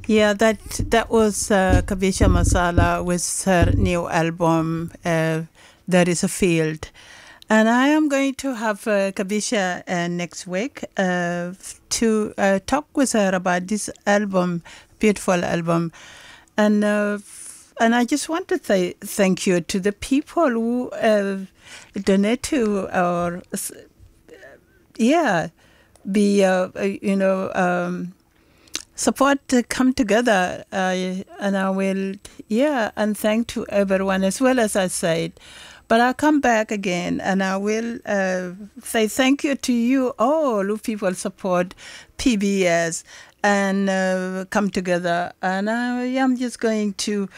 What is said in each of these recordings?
Yeah, that was Kabisha Masala with her new album, There Is a Field. And I am going to have Kabisha next week to talk with her about this album, beautiful album. And I just want to say thank you to the people who donate to our, yeah, be, support to come together. And I will, yeah, and thank to everyone as well as I said. But I'll come back again and I will say thank you to you all who people support PBS and come together. And I am just going to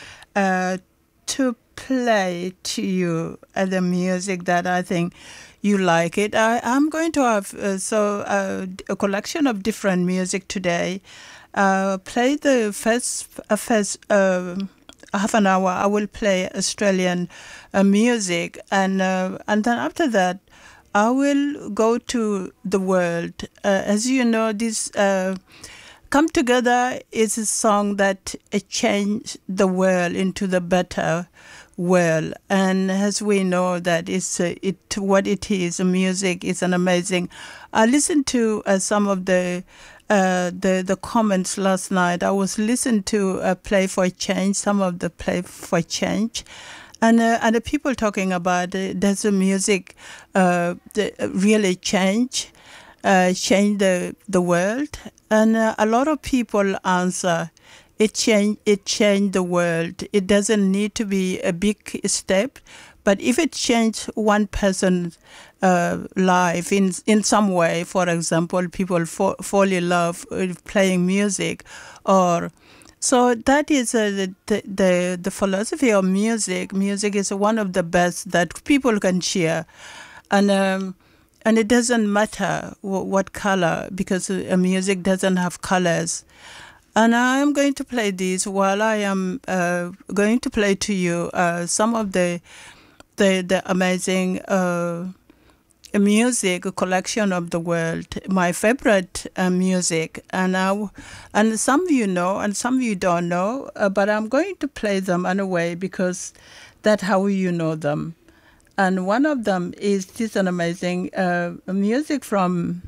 play to you the music that I think you like it. I'm going to have a collection of different music today. Play the first half an hour. I will play Australian music, and then after that, I will go to the world. As you know, this "Come Together" is a song that changed the world into the better world, and as we know that what it is, music is an amazing. I listened to some of the comments last night. I was listening to Play for Change, some of the Play for Change, and the people talking about does the music really change the world? And a lot of people answer it changed the world. It doesn't need to be a big step, but if it changed one person's life in some way, for example, people fall in love with playing music, or so that is the philosophy of music. Music is one of the best that people can share, and it doesn't matter what color, because music doesn't have colors. And I am going to play this while I am going to play to you some of the amazing music collection of the world, my favorite music, and some of you know and some of you don't know, but I'm going to play them anyway because that's how you know them. And one of them is this an amazing music from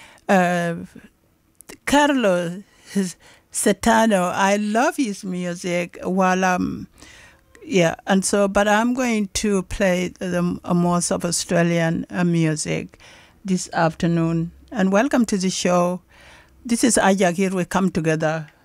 Carlos Setano. I love his music while but I'm going to play the most of Australian music this afternoon. And welcome to the show. This is Ajak here. We come together.